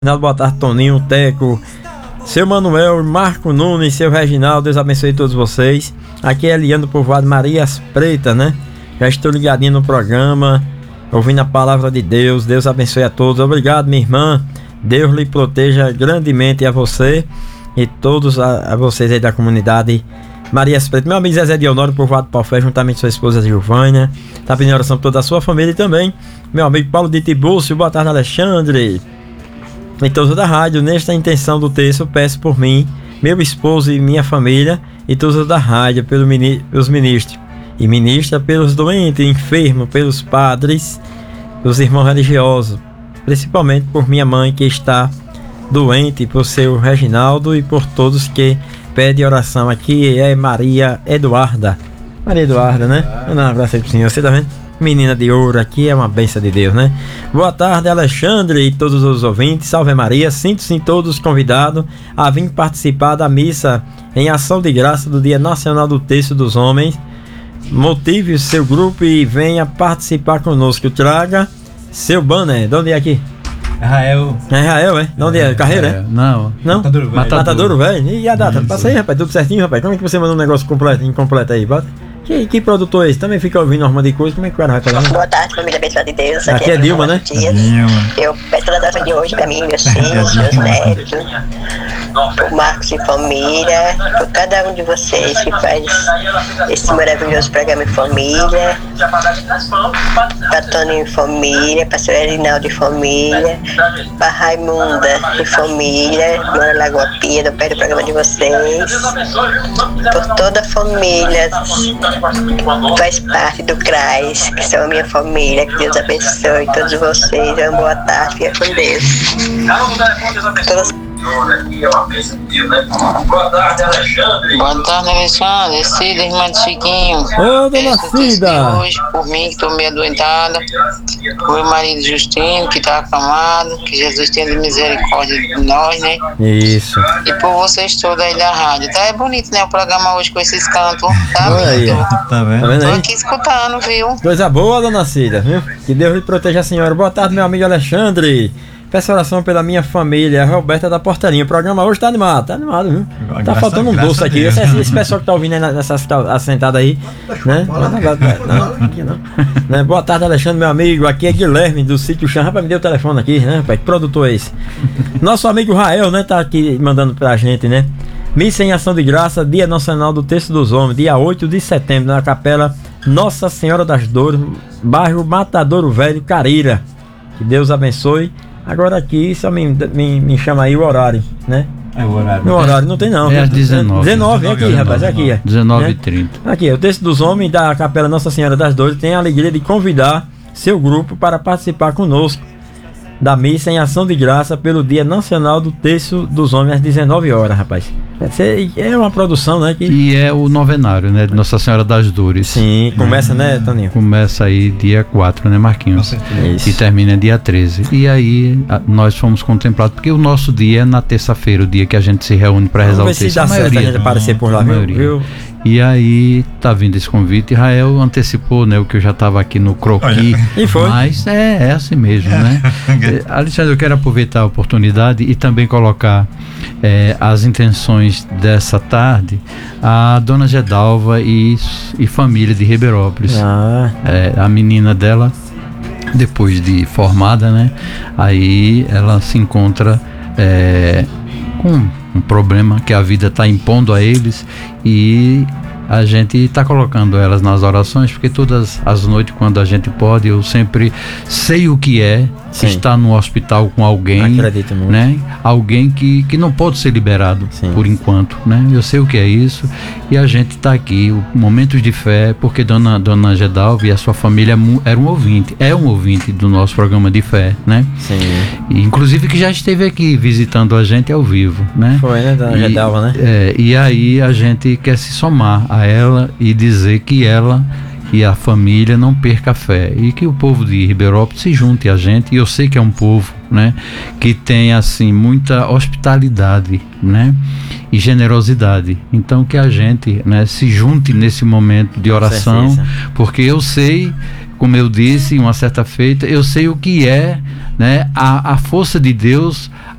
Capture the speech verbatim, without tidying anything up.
Boa tarde, Toninho, Teco, seu Manuel, Marco Nunes, seu Reginaldo, Deus abençoe todos vocês. Aqui é Eliane do povoado Marias Preta, né? Já estou ligadinho no programa, ouvindo a palavra de Deus. Deus abençoe a todos. Obrigado, minha irmã. Deus lhe proteja grandemente a você e todos a, a vocês aí da comunidade Marias Preta. Meu amigo Zezé de Honório, povoado Paufé, juntamente com sua esposa Giovânia. Tá pedindo oração por toda a sua família e também meu amigo Paulo de Tibúrcio. Boa tarde, Alexandre. Em todos da rádio, nesta intenção do texto, peço por mim, meu esposo e minha família, e todos da rádio, pelos mini, ministros, e ministra pelos doentes, enfermos, pelos padres, pelos irmãos religiosos, principalmente por minha mãe que está doente, por seu Reginaldo e por todos que pedem oração. Aqui é Maria Eduarda. Maria Eduarda, né? Eu não abraço aí pro senhor, você tá vendo? Menina de ouro, aqui é uma bênção de Deus, né? Boa tarde, Alexandre e todos os ouvintes. Salve Maria, sinto-se todos convidados a vir participar da missa em ação de graça do Dia Nacional do Texto dos Homens. Motive o seu grupo e venha participar conosco. Traga seu banner. De onde é aqui? Israel. É Israel, é? De onde é? Carreira, é? Não. Não? Matadouro Velho. Matadouro Velho? E a data? Passa aí, rapaz, tudo certinho, rapaz. Como é que você manda um negócio completo, incompleto aí, bota? Que, que produtor é esse? Também fica ouvindo norma de coisa, como é que o cara vai falar? Boa tarde, família abençoada de Deus. Aqui, aqui é Dilma, né? Dilma. Eu peço a oração de hoje pra mim, meus filhos, meus netos, por Marcos e família, por cada um de vocês que faz esse maravilhoso programa em família, pra Tony em família, pra Sr. Erinaldo em família, pra Raimunda em família, Mora Lagoa Pia, do pé do programa de vocês, por toda a família faz parte do C R A S, que são a minha família. Que Deus abençoe todos vocês. Uma boa tarde, fica com Deus. Todos... Boa tarde, Alexandre. Boa tarde, Alexandre. Cida, irmã de Chiquinho. Ô, dona Cida. Hoje, por mim, que estou meio adoentada. Por meu marido Justino, que está acamado. Que Jesus tenha misericórdia de nós, né? Isso. E por vocês todos aí da rádio. Tá é bonito, né? O programa hoje com esses cantos. Tá Olha aí. bonito. Tá vendo? Tá vendo Tô aí? aqui escutando, viu? Coisa boa, dona Cida, viu? Que Deus lhe proteja a senhora. Boa tarde, meu amigo Alexandre. Peço oração pela minha família, a Roberta da Porteirinha. O programa hoje tá animado, tá animado, viu? Tá Graça, faltando um doce aqui. Deus. Esse, esse pessoal que tá ouvindo aí nessa assentada aí, né? Não, não, aqui não. Né? Boa tarde, Alexandre, meu amigo. Aqui é Guilherme do Sítio Chão. Rapaz, me deu o telefone aqui, né, rapaz? Que produtor é esse? Nosso amigo Rael, né? Tá aqui mandando pra gente, né? Missa em Ação de Graça, Dia Nacional do Texto dos Homens, dia oito de setembro, na Capela Nossa Senhora das Dores, bairro Matadouro Velho, Carira. Que Deus abençoe. Agora aqui só me, me, me chama aí o horário, né? É o horário. No horário não tem não. É às dezenove. dezenove, é aqui, rapaz, é aqui. É. dezenove e trinta. Aqui, o Texto dos Homens da Capela Nossa Senhora das Dores tem a alegria de convidar seu grupo para participar conosco da missa em ação de graça pelo Dia Nacional do Texto dos Homens às dezenove horas, rapaz. É uma produção, né? Que... E é o novenário, né? De Nossa Senhora das Dores. Sim, começa, né, Toninho? Começa aí dia quatro, né, Marquinhos? Isso. E termina dia treze. E aí a, nós fomos contemplados, porque o nosso dia é na terça-feira, o dia que a gente se reúne para rezar o Vamos ver texto. se dá certo a gente aparecer por lá, viu? viu? E aí tá vindo esse convite. Israel antecipou, né, o que eu já estava aqui no croqui. E foi. Mas é, é assim mesmo, né? É, Alexandre, eu quero aproveitar a oportunidade e também colocar é, as intenções dessa tarde a dona Gedalva e, e família de Ribeirópolis. Ah. É, a menina dela, depois de formada, né? Aí ela se encontra é, com um problema que a vida está impondo a eles e a gente está colocando elas nas orações, porque todas as noites, quando a gente pode, eu sempre sei o que é Sim. estar no hospital com alguém, Acredito muito. né? Alguém que, que não pode ser liberado Sim. por enquanto, né? Eu sei o que é isso e a gente está aqui, o, momentos de fé, porque dona, dona Gedalva e a sua família era um ouvinte, é um ouvinte do nosso programa de fé, né? Sim. E, inclusive que já esteve aqui visitando a gente ao vivo, né? Foi, né, dona E, Gedalva, né? É, e aí a gente quer se somar a ela e dizer que ela e a família não perca a fé e que o povo de Ribeirópolis se junte a gente. E eu sei que é um povo, né, que tem assim muita hospitalidade, né, e generosidade. Então que a gente, né, se junte nesse momento de oração, porque eu sei como eu disse uma certa feita, eu sei o que é, né, a, a força de Deus